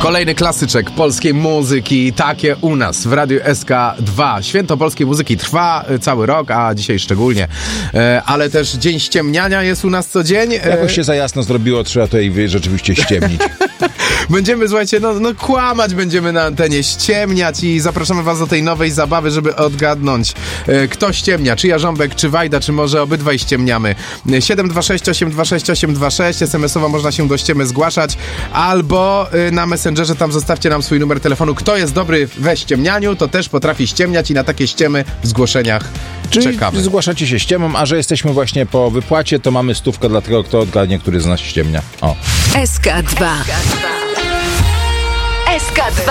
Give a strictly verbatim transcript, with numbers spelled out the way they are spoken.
Kolejny klasyczek polskiej muzyki, takie u nas w Radiu S K dwa. Święto polskiej muzyki trwa cały rok, a dzisiaj szczególnie. E, ale też dzień ściemniania jest u nas co dzień. E... Jakoś się za jasno zrobiło, trzeba tutaj rzeczywiście ściemnić. Będziemy, słuchajcie, no, no kłamać będziemy na antenie, ściemniać i zapraszamy was do tej nowej zabawy, żeby odgadnąć, e, kto ściemnia, czy Jarząbek, czy Wajda, czy może obydwaj ściemniamy. siedem dwa sześć osiem dwa sześć osiem dwa sześć, es em esowo można się do ściemy zgłaszać, albo e, na Messengerze tam zostawcie nam swój numer telefonu. Kto jest dobry we ściemnianiu, to też potrafi ściemniać i na takie ściemy w zgłoszeniach Czyli czekamy. Zgłaszacie się ściemą, a że jesteśmy właśnie po wypłacie, to mamy stówkę dla tego, kto odgadnie, który z nas ściemnia. O. S K dwa. S K dwa.